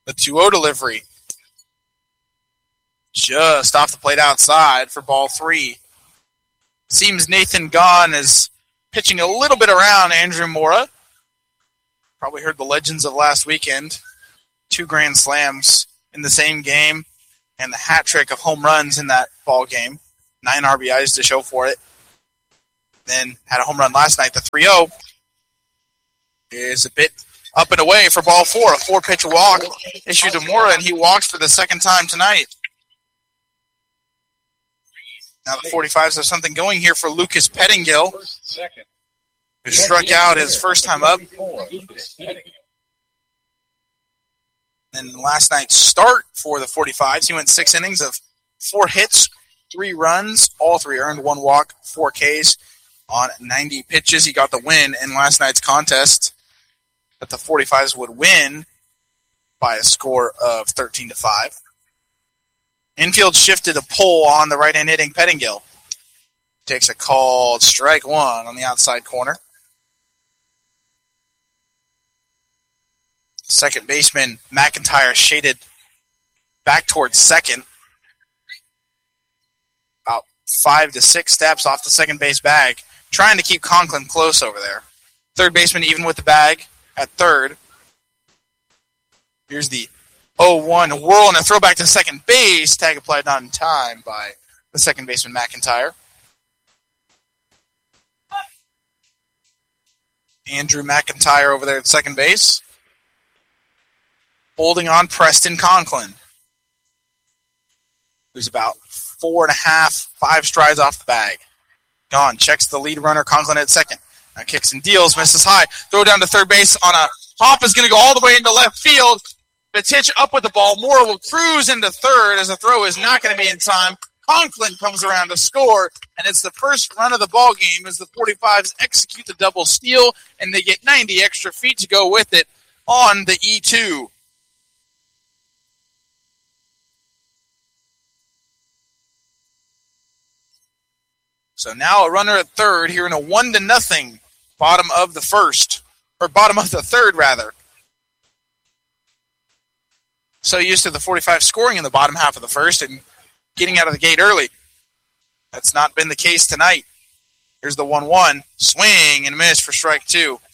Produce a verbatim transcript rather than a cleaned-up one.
The two oh delivery. Just off the plate outside for ball three. Seems Nathan Gahn is pitching a little bit around Andrew Mora. Probably heard the legends of last weekend. Two grand slams in the same game and the hat trick of home runs in that ball game. Nine R B Is to show for it. Then had a home run last night. The three oh is a bit up and away for ball four. A four-pitch walk issued to Mora, and he walks for the second time tonight. Now the forty-fives have something going here for Lucas Pettingill, who struck out his first time up. And last night's start for the forty-fives, he went six innings of four hits, three runs, all three earned, one walk, four Ks on ninety pitches. He got the win in last night's contest that the forty-fives would win by a score of thirteen to five. Infield shifted a pull on the right-hand hitting Pettingill. Takes a called strike one on the outside corner. Second baseman McIntyre shaded back towards second. About five to six steps off the second base bag. Trying to keep Conklin close over there. Third baseman even with the bag at third. Here's the oh one whirl and a throwback to second base. Tag applied not in time by the second baseman McIntyre. Andrew McIntyre over there at second base. Holding on Preston Conklin, who's about four and a half, five strides off the bag. Gone. Checks the lead runner, Conklin at second. Now kicks and deals, misses high. Throw down to third base on a hop is going to go all the way into left field. Pitch up with the ball. Moore will cruise into third as the throw is not going to be in time. Conklin comes around to score, and it's the first run of the ball game as the forty-fives execute the double steal, and they get ninety extra feet to go with it on the E two. So now a runner at third here in a one to nothing bottom of the first, or bottom of the third rather. So used to the forty-five scoring in the bottom half of the first and getting out of the gate early. That's not been the case tonight. Here's the one one. Swing and miss for strike two.